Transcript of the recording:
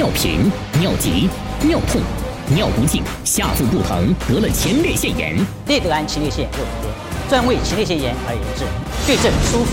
尿频、尿急、尿痛、尿不尽、下腹不疼，得了前列腺炎。 列德安前列腺热敷贴，专为前列腺炎而研制，对症舒服。